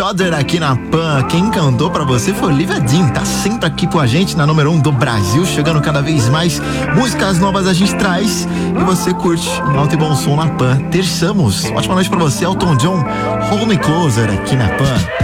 Other aqui na Pan. Quem cantou pra você foi Olivia Dean, tá sempre aqui com a gente na número 1 do Brasil, chegando cada vez mais músicas novas a gente traz e você curte em alto e bom som na Pan. Terçamos. Ótima noite pra você, Elton John, Hold Me Closer aqui na Pan.